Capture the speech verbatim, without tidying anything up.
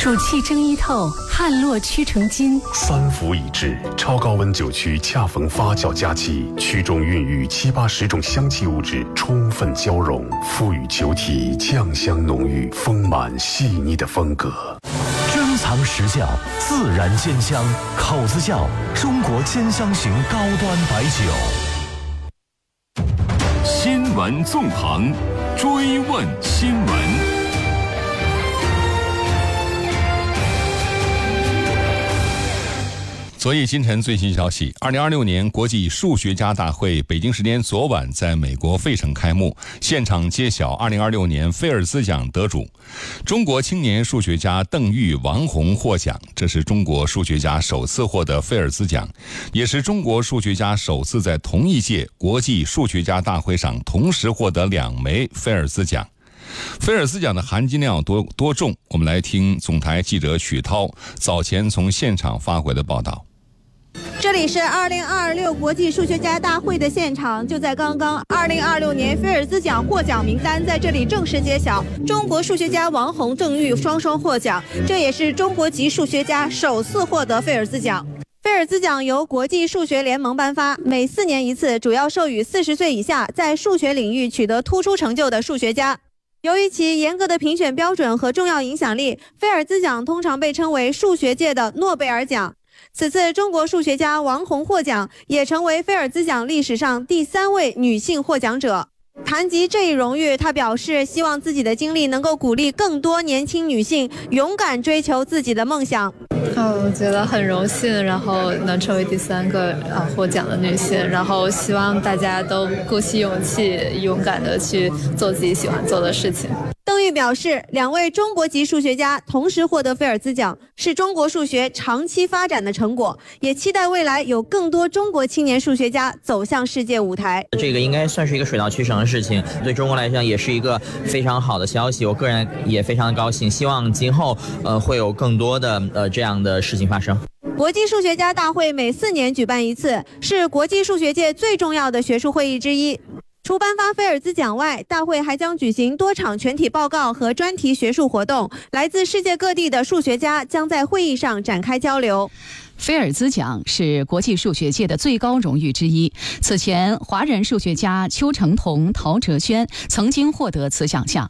暑气蒸衣透，汗落曲成金。 三伏已至，超高温酒曲恰逢发酵佳期，曲中孕育七八十种香气物质充分交融，赋予酒体酱香浓郁、丰满细腻的风格。 珍藏实窖，自然煎香，口子窖，中国煎香型高端白酒。 新闻纵横，追问新闻。 昨夜今晨最新消息，二零二六年国际数学家大会北京时间昨晚在美国费城开幕，现场揭晓二零二六年菲尔兹奖得主。中国青年数学家邓玉、王洪获奖，这是中国数学家首次获得菲尔兹奖，也是中国数学家首次在同一届国际数学家大会上同时获得两枚菲尔兹奖。菲尔兹奖的含金量多多重？我们来听总台记者曲涛早前从现场发回的报道。 这里是二零二六国际数学家大会的现场，就在刚刚，二零二六年菲尔兹奖获奖名单在这里正式揭晓，中国数学家王洪、邓玉双双获奖，这也是中国籍数学家首次获得菲尔兹奖。菲尔兹奖由国际数学联盟颁发，每四年一次，主要授予四十岁以下在数学领域取得突出成就的数学家。由于其严格的评选标准和重要影响力，菲尔兹奖通常被称为数学界的诺贝尔奖。此次中国数学家王洪获奖，也成为菲尔兹奖历史上第三位女性获奖者。谈及这一荣誉，她表示希望自己的经历能够鼓励更多年轻女性勇敢追求自己的梦想。 嗯，我觉得很荣幸，然后能成为第三个啊获奖的女性，然后希望大家都鼓起勇气，勇敢的去做自己喜欢做的事情。 邓玉表示，两位中国籍数学家同时获得菲尔兹奖，是中国数学长期发展的成果，也期待未来有更多中国青年数学家走向世界舞台。 这个应该算是一个水到渠成的事情，对中国来讲也是一个非常好的消息，我个人也非常的高兴，希望今后呃会有更多的呃这样的事情发生。 国际数学家大会每四年举办一次，是国际数学界最重要的学术会议之一。除颁发菲尔兹奖外，大会还将举行多场全体报告和专题学术活动，来自世界各地的数学家将在会议上展开交流。 菲尔兹奖是国际数学界的最高荣誉之一。此前，华人数学家邱成桐、陶哲轩曾经获得此奖项。